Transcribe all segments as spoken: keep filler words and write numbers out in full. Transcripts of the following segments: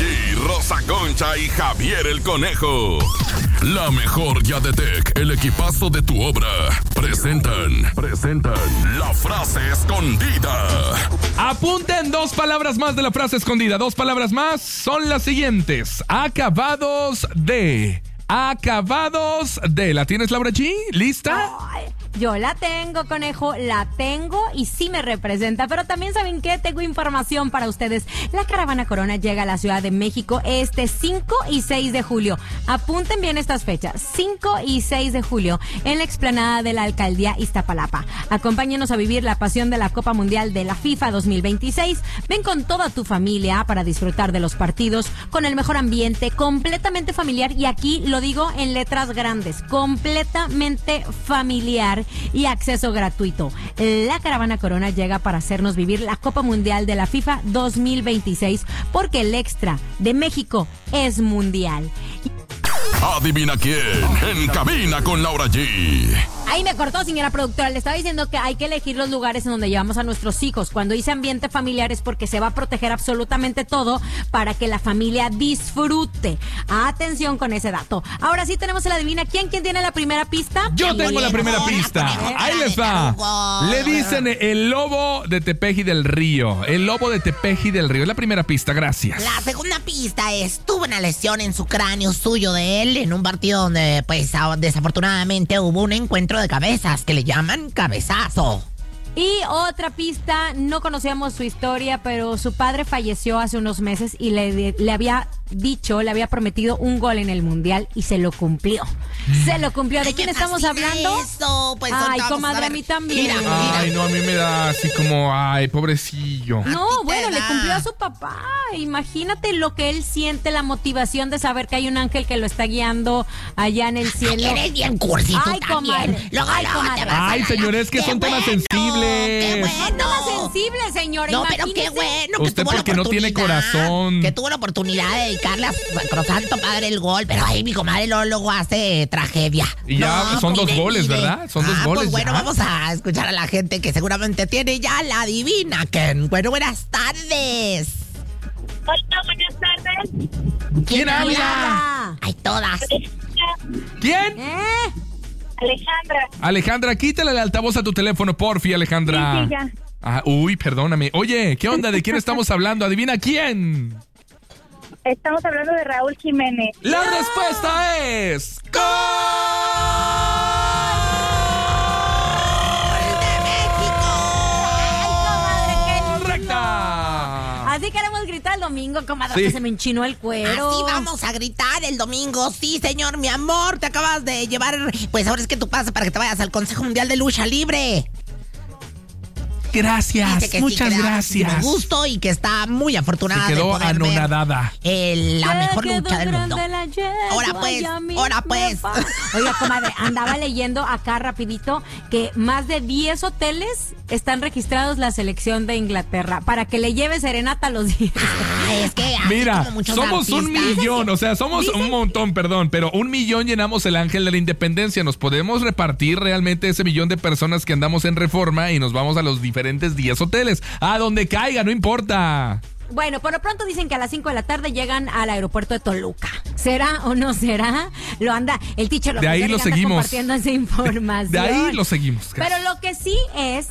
G, Rosa Concha y Javier el Conejo. La mejor Yadetec, el equipazo de tu obra. Presentan, presentan la frase escondida. Apunten dos palabras más de la frase escondida. Dos palabras más son las siguientes. Acabados de. Acabados de. ¿La tienes, Laura G? ¿Lista? Ay, yo la tengo, Conejo, la tengo y sí me representa. Pero también, ¿saben qué? Tengo información para ustedes. La Caravana Corona llega a la Ciudad de México este cinco y seis de julio. Apunten bien estas fechas. cinco y seis de julio en la explanada de la Alcaldía Iztapalapa. Acompáñenos a vivir la pasión de la Copa Mundial de la FIFA dos mil veintiséis. Ven con toda tu familia para disfrutar de los partidos con el mejor ambiente, completamente familiar. Y aquí lo digo en letras grandes, completamente familiar y acceso gratuito. La Caravana Corona llega para hacernos vivir la Copa Mundial de la FIFA dos mil veintiséis, porque el extra de México es mundial. Adivina quién, en cabina con Laura G. Ahí me cortó, señora productora. Le estaba diciendo que hay que elegir los lugares en donde llevamos a nuestros hijos. Cuando dice ambiente familiar es porque se va a proteger absolutamente todo para que la familia disfrute. Atención con ese dato. Ahora sí tenemos el adivina quién. ¿Quién tiene la primera pista? Yo tengo la primera pista. Ahí les va. Le dicen el lobo de Tepeji del Río. El lobo de Tepeji del Río. Es la primera pista, gracias. La segunda pista es, tuvo una lesión en su cráneo suyo de él en un partido donde, pues, desafortunadamente hubo un encuentro de cabezas que le llaman cabezazo. Y otra pista, no conocíamos su historia, pero su padre falleció hace unos meses y le, le había dicho, le había prometido un gol en el Mundial y se lo cumplió. Se lo cumplió. ¿De Ay, quién me estamos fascina hablando? Eso. Pues, ay, vamos comadre, a, a mí también. Mira, mira. Ay, no, a mí me da así como, ay, pobrecillo. No, A ti te bueno, le da. cumplió a su papá. Imagínate lo que él siente, la motivación de saber que hay un ángel que lo está guiando allá en el cielo. Ay, eres bien cursi, tú Ay, también. comadre. Luego, Ay, luego comadre. te vas a Ay, la- señores, que ¡Qué son temas bueno! sensibles. ¡Qué Es un tema bueno! sensible, señora. No, pero qué imagínese. bueno que Usted tuvo la porque no tiene oportunidad, corazón. Que tuvo la oportunidad de dedicarle a Sacrosanto Padre el gol. Pero ahí mi comadre luego, luego hace tragedia. Y ya son dos mire, goles, mire. ¿verdad? Son dos Ah, goles Pues bueno, ya. vamos a escuchar a la gente que seguramente tiene ya la divina. Ken. Bueno, buenas tardes. Hola, buenas tardes. ¿Quién habla? Hola. Ay, todas. ¿Quién? ¿Eh? Alejandra. Alejandra, quítale el altavoz a tu teléfono, porfi, Alejandra. Sí, sí, ya. Ah, uy, perdóname. Oye, ¿qué onda? ¿De quién estamos hablando? Adivina quién. Estamos hablando de Raúl Jiménez. La respuesta es ¡Gol! ¡Correcta! Así queremos gritar el domingo, comadre, Sí. que se me enchinó el cuero. Así vamos a gritar el domingo. Sí, señor, mi amor, te acabas de llevar. Pues ahora es que tú pasas para que te vayas al Consejo Mundial de Lucha Libre. Gracias, Dice que sí, muchas que le da gracias. muchísimo gusto y que está muy afortunada Se de quedó poder ver anonadada. el- la Se mejor quedó lucha del mundo. grande la yegua, Ahora pues, ya mi ahora pues. papá. Oiga, comadre, andaba leyendo acá rapidito que más de diez hoteles están registrados la selección de Inglaterra para que le lleve serenata a los días. Ah, es que así Mira, como muchos somos un artistas. millón, o sea, somos Dicen- un montón, perdón, pero un millón llenamos el ángel de la independencia. Nos podemos repartir realmente ese millón de personas que andamos en Reforma y nos vamos a los diferentes diez hoteles. A donde caiga, no importa. Bueno, por lo pronto dicen que a las cinco de la tarde llegan al aeropuerto de Toluca. ¿Será o no será? Lo anda, el teacher De ahí López lo anda seguimos. compartiendo esa información. De ahí lo seguimos. Pero lo que sí es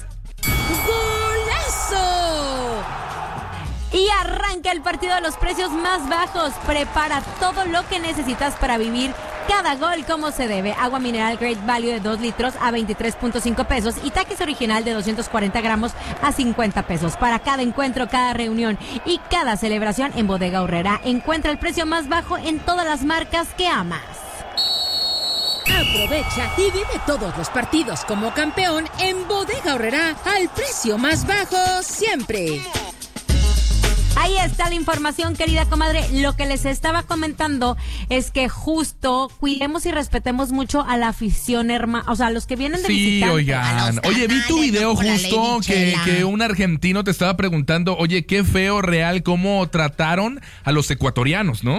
¡golazo! Y arranca el partido de los precios más bajos. Prepara todo lo que necesitas para vivir cada gol como se debe. Agua mineral Great Value de dos litros a veintitrés punto cinco pesos y taquis original de doscientos cuarenta gramos a cincuenta pesos. Para cada encuentro, cada reunión y cada celebración en Bodega Aurrera encuentra el precio más bajo en todas las marcas que amas. Aprovecha y vive todos los partidos como campeón en Bodega Aurrera al precio más bajo siempre. Ahí está la información, querida comadre. Lo que les estaba comentando es que justo cuidemos y respetemos mucho a la afición, hermana, o sea, a los que vienen de Sí, visitantes. A oigan. los Oye, vi tu canales, video no como la justo Lady que, Chela. que un argentino te estaba preguntando, oye, qué feo real cómo trataron a los ecuatorianos, ¿no?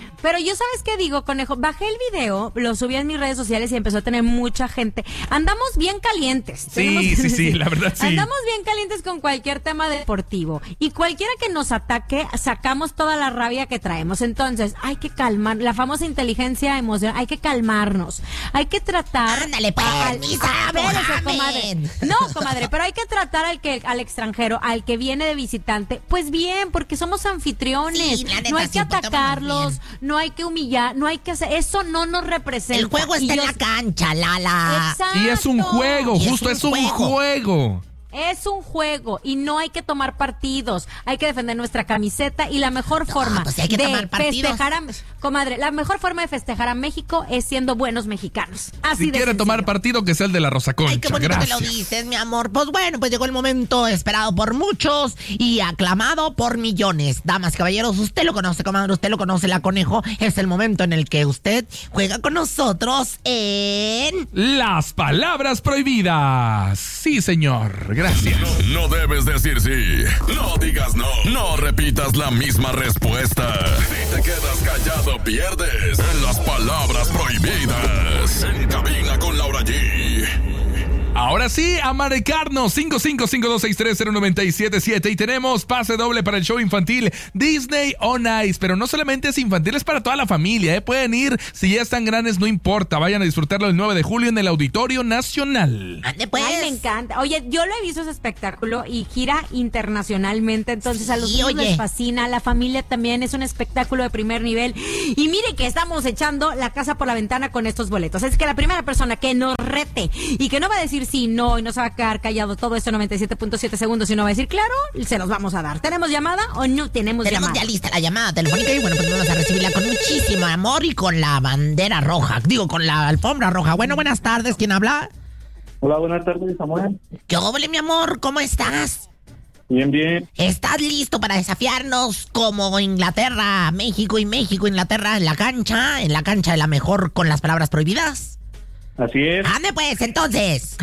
Pero yo, ¿sabes qué digo, conejo? Bajé el video, lo subí en mis redes sociales y empezó a tener mucha gente. Andamos bien calientes. Sí, tenemos que sí, sí, decir. la verdad sí. Andamos bien calientes con cualquier tema deportivo. Y cualquiera que nos ataque, sacamos toda la rabia que traemos. Entonces, hay que calmar, la famosa inteligencia emocional, hay que calmarnos. Hay que tratar... Ándale, pues, al- misa, a ver, ese, Mohamed. comadre. No, comadre, pero hay que tratar al que al extranjero, al que viene de visitante, pues bien, porque somos anfitriones. Sí, la neta, no hay sí, que portémonos atacarlos, bien. no hay que humillar, no hay que hacer, eso no nos representa. El juego Y está en yo- la cancha, Lala. Exacto. Y es un juego, Y es justo un es un juego. juego. Es un juego y no hay que tomar partidos. Hay que defender nuestra camiseta y la mejor No, forma pues sí hay que de tomar partidos. festejar a, comadre, la mejor forma de festejar a México es siendo buenos mexicanos. Así Si de quiere tomar sencillo. partido, que sea el de la Rosa Concha. Ay, qué bonito Gracias. que lo dices, mi amor. Pues bueno, pues llegó el momento esperado por muchos y aclamado por millones. Damas, caballeros, usted lo conoce, comadre, usted lo conoce, la Conejo. Es el momento en el que usted juega con nosotros en... Las palabras prohibidas. Sí, señor. Gracias. No, no debes decir sí. No digas no. No repitas la misma respuesta. Si te quedas callado, pierdes en las palabras prohibidas. En cabina con Laura G. Ahora sí, a marcarnos cinco cinco cinco dos seis tres cero nueve siete siete y tenemos pase doble para el show infantil Disney on Ice, pero no solamente es infantil, es para toda la familia, ¿eh? Pueden ir, si ya están grandes, no importa, vayan a disfrutarlo el nueve de julio en el Auditorio Nacional. Ande pues. Ay, me encanta. Oye, yo lo he visto ese espectáculo y gira internacionalmente, entonces a los Sí, niños oye. les fascina, a la familia también, es un espectáculo de primer nivel. Y mire que estamos echando la casa por la ventana con estos boletos. Es que la primera persona que nos rete y que no va a decir sí, no, y no se va a quedar callado todo esto noventa y siete punto siete segundos y no va a decir claro, se los vamos a dar. ¿Tenemos llamada o no tenemos, Tenemos llamada? ya lista la llamada telefónica y bueno, pues vamos a recibirla con muchísimo amor y con la bandera roja. Digo, con la alfombra roja. Bueno, buenas tardes, ¿quién habla? Hola, buenas tardes, Samuel. ¿Qué óvole, mi amor? ¿Cómo estás? Bien, bien. ¿Estás listo para desafiarnos como Inglaterra, México y México, Inglaterra en la cancha? En la cancha de la mejor con las palabras prohibidas. Así es. ¡Ande pues, entonces!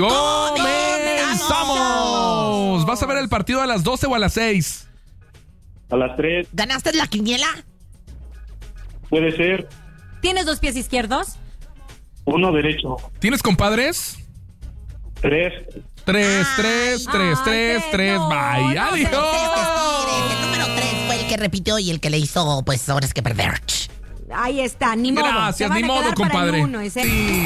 ¡Comenzamos! ¿Vas a ver el partido a las doce o a las seis? A las tres, ¿Ganaste la quiniela? puede ser. ¿Tienes dos pies izquierdos? Uno derecho. ¿Tienes compadres? Tres. Tres, Ay, tres, tres, ay, tres, que tres, no, bye. no se Adiós. Este, este, el número tres fue el que repitió y el que le hizo, pues, ahora es que perder. Ahí está, ni modo. Gracias, Se van ni a modo, quedar para el compadre. uno, ese. Sí.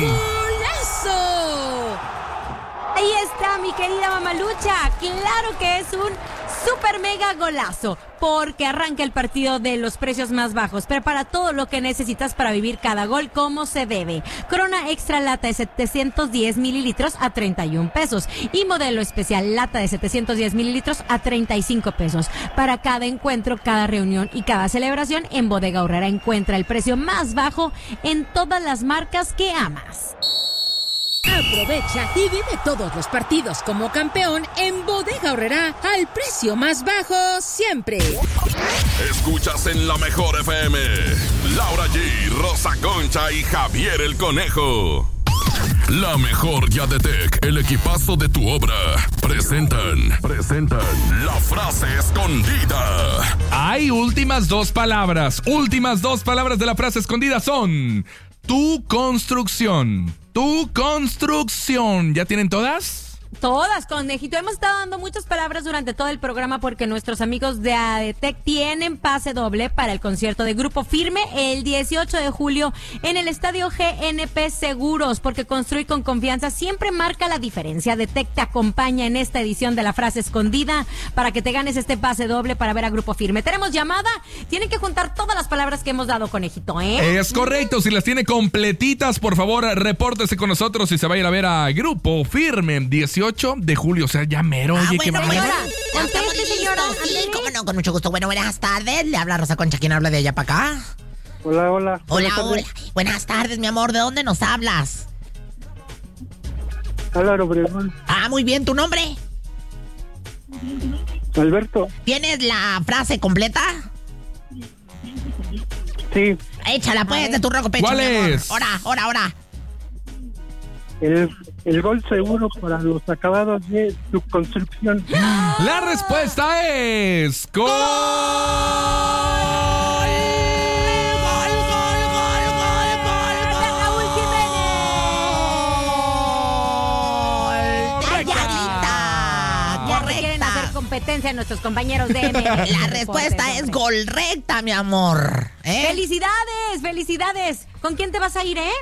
¡Golazo! Ahí está, mi querida mamalucha. Claro que es un super mega golazo, porque arranca el partido de los precios más bajos. Prepara todo lo que necesitas para vivir cada gol como se debe. Corona extra lata de setecientos diez mililitros a treinta y un pesos. Y modelo especial lata de setecientos diez mililitros a treinta y cinco pesos. Para cada encuentro, cada reunión y cada celebración, en Bodega Aurrera encuentra el precio más bajo en todas las marcas que amas. Aprovecha y vive todos los partidos como campeón en Bodega Aurrerá al precio más bajo siempre. Escuchas en la mejor F M. Laura G, Rosa Concha y Javier el Conejo. La mejor Yadetec, el equipazo de tu obra. Presentan, presentan la frase escondida. Hay últimas dos palabras. Últimas dos palabras de la frase escondida son tu construcción. Tu construcción. ¿Ya tienen todas? Todas, conejito. Hemos estado dando muchas palabras durante todo el programa porque nuestros amigos de ADETEC tienen pase doble para el concierto de Grupo Firme el dieciocho de julio en el Estadio G N P Seguros, porque construir con confianza siempre marca la diferencia. ADETEC te acompaña en esta edición de la frase escondida para que te ganes este pase doble para ver a Grupo Firme. ¿Tenemos llamada? Tienen que juntar todas las palabras que hemos dado, conejito, ¿eh? Es correcto. Si las tiene completitas, por favor, repórtese con nosotros y se va a ir a ver a Grupo Firme dieciocho de julio. O sea, ya mero. Ah, Oye, qué bueno, bueno. bueno. Señora, Ya estamos conteste, señora, listos. Sí, ándele. cómo no, con mucho gusto. Bueno, buenas tardes. Le habla Rosa Concha. ¿Quién habla de allá para acá? Hola, hola. Hola, Buenas hola. tardes. Buenas tardes, mi amor. ¿De dónde nos hablas? Álvaro Obregón. Ah, muy bien. ¿Tu nombre? Alberto. ¿Tienes la frase completa? Sí. Échala, pues, de tu rojo pecho, ¿Cuál mi amor. es? Ahora, ahora, ahora. El, el gol seguro para los acabados de su construcción. La respuesta es... ¡Gol! ¡Gol! competencia de nuestros compañeros de M. La respuesta es gol recta, mi amor. ¿Eh? ¡Felicidades! ¡Felicidades! ¿Con quién te vas a ir, eh?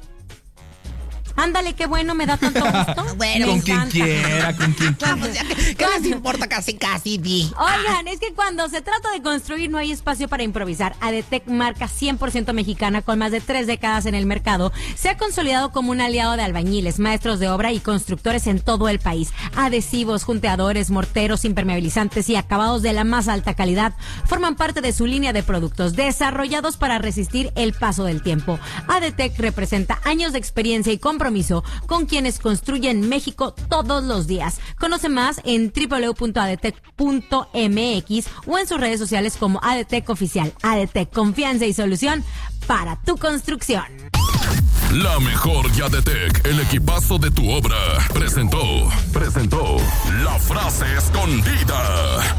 Ándale, qué bueno, me da tanto gusto. Bueno, con Me quien encanta. quiera, con quien quiera. Vamos, ya, ¿qué qué les importa casi casi, Di? Oigan, es que cuando se trata de construir no hay espacio para improvisar. ADETEC, marca cien por ciento mexicana con más de tres décadas en el mercado, se ha consolidado como un aliado de albañiles, maestros de obra y constructores en todo el país. Adhesivos, junteadores, morteros, impermeabilizantes y acabados de la más alta calidad forman parte de su línea de productos desarrollados para resistir el paso del tiempo. ADETEC representa años de experiencia y compromiso con quienes construyen México todos los días. Conoce más en doble u doble u doble u punto adetec punto m x o en sus redes sociales como ADETEC Oficial. ADETEC, confianza y solución para tu construcción. La mejor Yadetec, el equipazo de tu obra, presentó, presentó la frase escondida.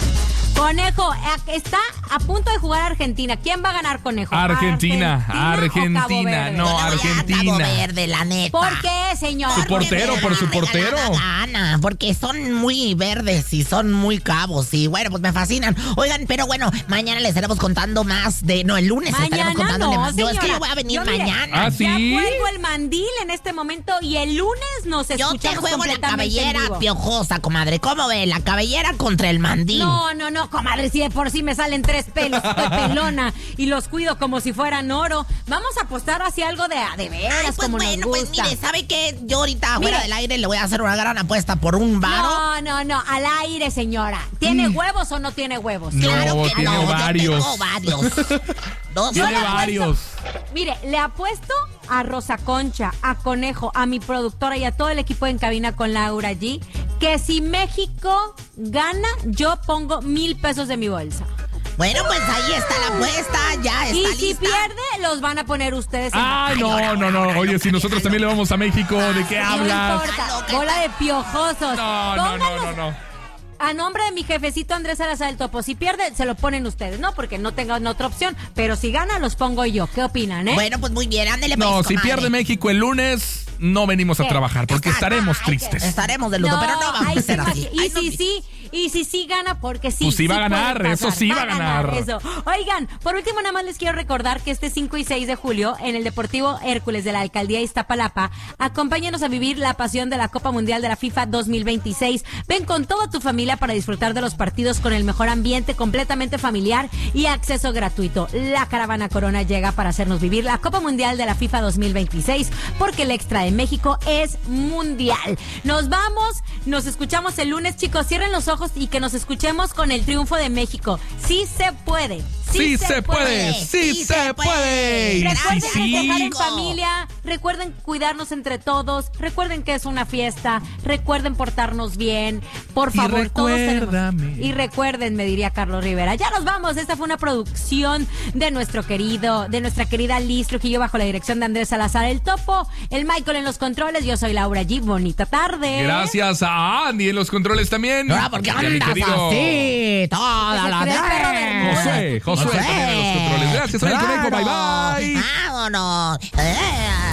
Conejo, está a punto de jugar Argentina. ¿Quién va a ganar, Conejo? Argentina, ¿Argentina o Cabo Argentina, Verde? no, Yo le voy a Argentina. Cabo Verde, la neta. ¿Por qué, señor? Su portero, por su Me da portero. la gana, porque son muy verdes y son muy cabos y bueno, pues me fascinan. Oigan, pero bueno, mañana les estaremos contando más de... No, el lunes estaremos Mañana contándole no, más. Yo es que señora. yo voy a venir Yo, mire, mañana. Ah, Ya ¿sí? cuelgo el mandil en este momento y el lunes nos Yo escuchamos te juego la completamente en cabellera vivo. piojosa, comadre. ¿Cómo ve? La cabellera contra el mandil. No, no, no, comadre, si de por sí me salen tres pelos, estoy pelona y los cuido como si fueran oro. Vamos a apostar hacia algo de, de veras, Ay, pues como bueno, nos pues gusta. mire, ¿sabe qué? Yo ahorita fuera Mire. del aire le voy a hacer una gran apuesta por un varo. No, no, no, al aire, señora. ¿Tiene huevos o no tiene huevos? No, Claro que tiene no, varios. yo tengo varios. Dos Tiene le apuesto- varios. Mire, le apuesto a Rosa Concha, a Conejo, a mi productora y a todo el equipo en cabina con Laura allí, que si México gana, yo pongo mil pesos de mi bolsa. Bueno, pues ahí está la apuesta, ya está Y lista. si pierde, los van a poner ustedes en Ay, no, no, no. Oye, si nosotros también le vamos a México, ¿de qué No hablas? importa, bola de piojosos. No, no, no, no, Pónganlos no. a nombre de mi jefecito Andrés Salazar el Topo. Si pierde, se lo ponen ustedes, ¿no? Porque no tengan otra opción. Pero si gana, los pongo yo. ¿Qué opinan, eh? Bueno, pues muy bien, ándele pues, No, si comadre. pierde México el lunes, no venimos a ¿Qué? trabajar porque Está- estaremos ay, que- tristes. Estaremos de luto, pero no vamos ay, a ser sí, así. Y Ay, no, si mi- sí, y si sí gana, porque sí. Pues sí va a ganar, puede eso pasar, sí va a ganar. Eso. Oigan, por último, nada más les quiero recordar que este cinco y seis de julio, en el Deportivo Hércules de la Alcaldía Iztapalapa, acompáñanos a vivir la pasión de la Copa Mundial de la FIFA dos mil veintiséis. Ven con toda tu familia para disfrutar de los partidos con el mejor ambiente, completamente familiar y acceso gratuito. La Caravana Corona llega para hacernos vivir la Copa Mundial de la FIFA dos mil veintiséis, porque el extra de México es mundial. Nos vamos, nos escuchamos el lunes, chicos. Cierren los ojos y que nos escuchemos con el triunfo de México. Sí se puede. Sí se puede, sí sí se se puede. puede. Y Recuerden sí, festejar sí. en familia, recuerden cuidarnos entre todos, recuerden que es una fiesta, recuerden portarnos bien, por Y favor, todos tenemos. recuérdame. Y recuerden, me diría Carlos Rivera. Ya nos vamos, esta fue una producción de nuestro querido, de nuestra querida Liz Trujillo bajo la dirección de Andrés Salazar el Topo, el Michael en los controles, yo soy Laura G. Bonita tarde. Gracias a Andy en los controles también. Ah, porque Y a mi andas querido así toda Pues se la cree el perro vez. Bermúdez. Josué, Josué también en los controles. Gracias, soy el Conejo, bye bye. Vámonos. Eh.